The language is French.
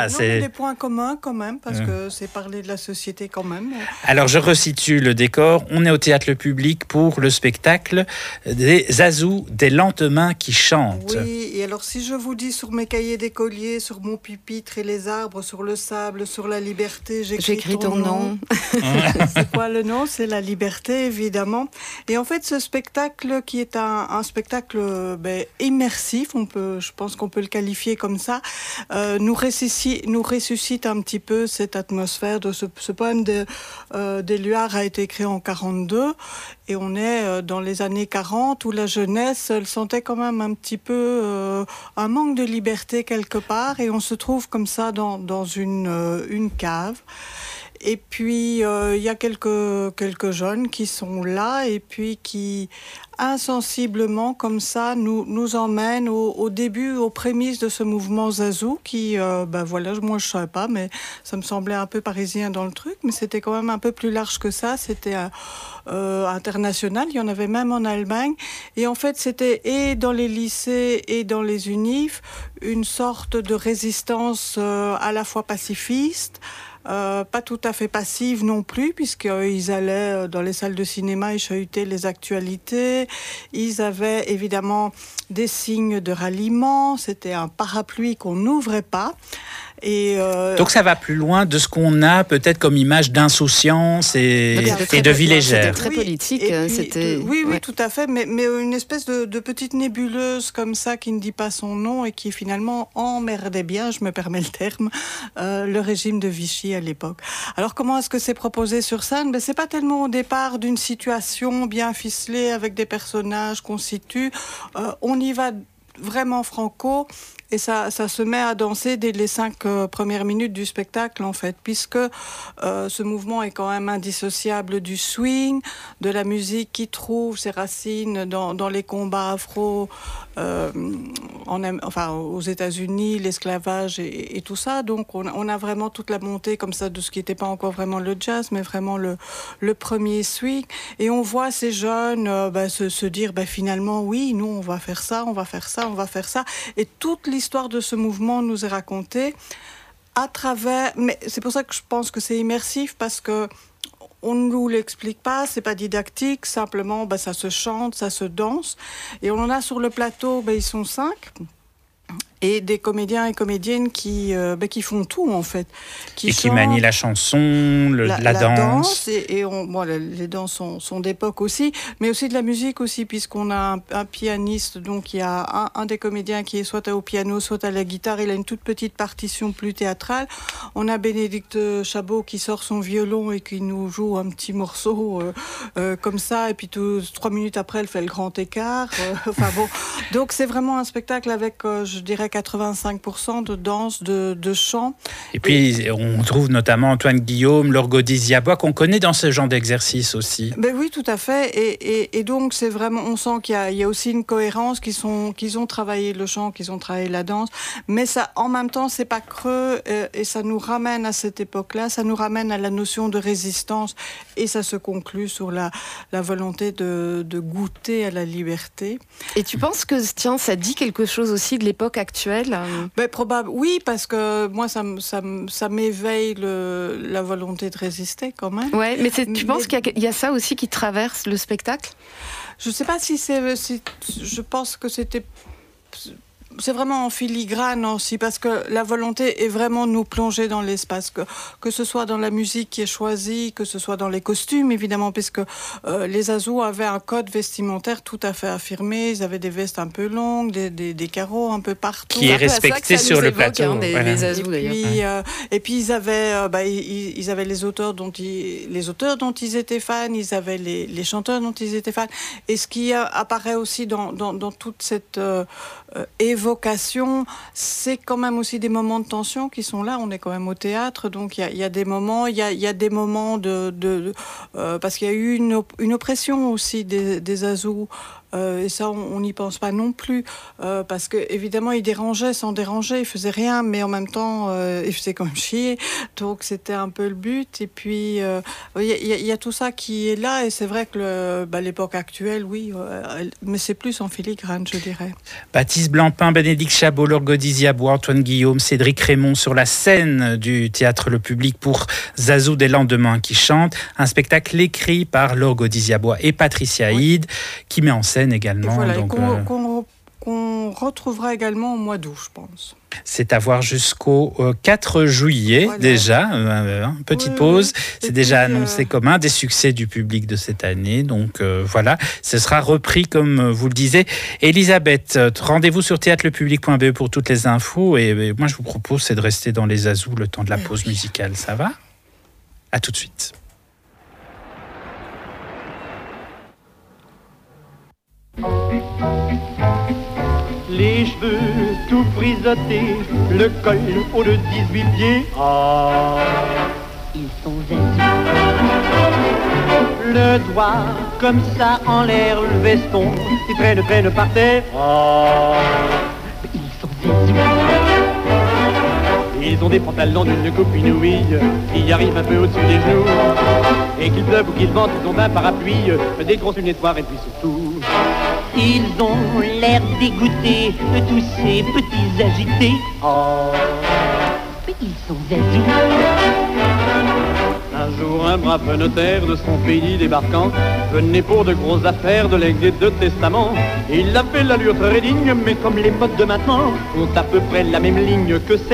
Non, mais des points communs quand même, parce que c'est parler de la société quand même. Alors, je resitue le décor. On est au Théâtre Le Public pour le spectacle des Zazous, des Lentemains qui chantent. Oui, et alors si je vous dis sur mes cahiers d'écolier, sur mon pupitre et les arbres, sur le sable, sur la liberté, j'écris ton nom. C'est quoi le nom? C'est la liberté, évidemment. Et en fait, ce spectacle qui est un spectacle immersif, je pense qu'on peut le qualifier comme ça, nous ressuscite un petit peu cette atmosphère de ce poème d'Éluard a été écrit en 42 et on est dans les années 40 où la jeunesse elle sentait quand même un petit peu un manque de liberté quelque part et on se trouve comme ça dans une cave. Et puis, il y a quelques jeunes qui sont là et puis qui, insensiblement, comme ça, nous emmènent au début, aux prémices de ce mouvement Zazou qui, moi je savais pas, mais ça me semblait un peu parisien dans le truc, mais c'était quand même un peu plus large que ça. C'était international, il y en avait même en Allemagne. Et en fait, c'était et dans les lycées et dans les unifs, une sorte de résistance à la fois pacifiste, pas tout à fait passive non plus, puisqu'ils allaient dans les salles de cinéma et chahutaient les actualités. Ils avaient évidemment des signes de ralliement, c'était un parapluie qu'on n'ouvrait pas. Donc ça va plus loin de ce qu'on a peut-être comme image d'insouciance et de vie légère. C'était très politique. Oui, tout à fait, mais une espèce de petite nébuleuse comme ça qui ne dit pas son nom et qui finalement emmerdait bien, je me permets le terme, le régime de Vichy à l'époque. Alors comment est-ce que c'est proposé sur scène? C'est pas tellement au départ d'une situation bien ficelée avec des personnages qu'on situe. On y va vraiment franco. Et ça se met à danser dès les 5 premières minutes du spectacle, en fait, puisque ce mouvement est quand même indissociable du swing, de la musique qui trouve ses racines dans les combats afro, aux États-Unis, l'esclavage et tout ça. Donc, on a vraiment toute la montée comme ça de ce qui n'était pas encore vraiment le jazz, mais vraiment le premier swing. Et on voit ces jeunes se dire, finalement, oui, nous, on va faire ça, on va faire ça, on va faire ça. Et toute l'histoire de ce mouvement nous est racontée à travers... Mais c'est pour ça que je pense que c'est immersif, parce que on ne nous l'explique pas, c'est pas didactique, simplement ça se chante, ça se danse. Et on en a sur le plateau, ils sont 5. Et des comédiens et comédiennes qui font tout, en fait. Qui manient la chanson, la danse. Les danses sont d'époque aussi, mais aussi de la musique aussi, puisqu'on a un pianiste, donc il y a un des comédiens qui est soit au piano, soit à la guitare. Il a une toute petite partition plus théâtrale. On a Bénédicte Chabot qui sort son violon et qui nous joue un petit morceau comme ça, et puis 3 minutes après, elle fait le grand écart. Donc c'est vraiment un spectacle avec, je dirais, 85% de danse, de chant. Et puis, on trouve notamment Antoine Guillaume, Lorgodis Ziabois, qu'on connaît dans ce genre d'exercice aussi. Oui, tout à fait. Et donc, c'est vraiment, on sent qu'il y a aussi une cohérence, qu'ils ont travaillé le chant, qu'ils ont travaillé la danse. Mais ça, en même temps, c'est pas creux et ça nous ramène à cette époque-là, ça nous ramène à la notion de résistance et ça se conclut sur la volonté de goûter à la liberté. Et tu penses que, ça dit quelque chose aussi de l'époque actuelle? Probable, oui, parce que moi, ça m'éveille la volonté de résister quand même. Ouais, mais tu penses qu'il y a ça aussi qui traverse le spectacle? Je ne sais pas je pense que c'est vraiment en filigrane aussi, parce que la volonté est vraiment de nous plonger dans l'espace, que ce soit dans la musique qui est choisie, que ce soit dans les costumes, évidemment, puisque les Zazous avaient un code vestimentaire tout à fait affirmé. Ils avaient des vestes un peu longues, des carreaux un peu partout. Qui est respecté sur le plateau. Les Zazous, d'ailleurs. Et puis, ils avaient les auteurs dont ils étaient fans, ils avaient les chanteurs dont ils étaient fans. Et ce qui apparaît aussi dans toute cette évocation, c'est quand même aussi des moments de tension qui sont là. On est quand même au théâtre, donc il y a des moments, il y a des moments parce qu'il y a eu une oppression aussi des Zazous Et ça, on n'y pense pas non plus, parce que évidemment, il dérangeait sans déranger, il faisait rien, mais en même temps, il faisait quand même chier. Donc c'était un peu le but. Et puis il y a tout ça qui est là, et c'est vrai que l'époque actuelle, oui, mais c'est plus en filigrane, je dirais. Baptiste Blampin, Bénédicte Chabot, Laure Gaudiziabois, Antoine Guillaume, Cédric Raymond sur la scène du théâtre Le Public pour Zazou des lendemains qui chante, un spectacle écrit par Laure Gaudiziabois et Patricia Hyde, qui met en scène également. Voilà, donc, qu'on retrouvera également au mois d'août, je pense. C'est à voir jusqu'au 4 juillet, voilà. Déjà. Petite pause. C'est déjà annoncé comme un des succès du public de cette année. Donc voilà, ce sera repris comme vous le disiez. Elisabeth, rendez-vous sur théâtrelepublic.be pour toutes les infos. Et moi, je vous propose, c'est de rester dans les Zazous le temps de la pause musicale. Ça va ? À tout de suite. Les cheveux tout frisottés, le col haut de 18 pieds. Ah, ils sont zazous. Le doigt comme ça en l'air, le veston qui traîne par terre. Ah, ils sont zazous. Ils ont des pantalons d'une coupe inouïe qui arrivent un peu au-dessus des genoux. Et qu'il pleuve ou qu'il vente, ils ont un parapluie, des grosses lunettes noires et puis surtout, ils ont l'air dégoûtés de tous ces petits agités. Oh, mais ils sont zazous. Un jour, un brave notaire de son pays débarquant venait pour de grosses affaires de legs et de testaments. Il avait l'allure très digne, mais comme les potes de maintenant ont à peu près la même ligne que celle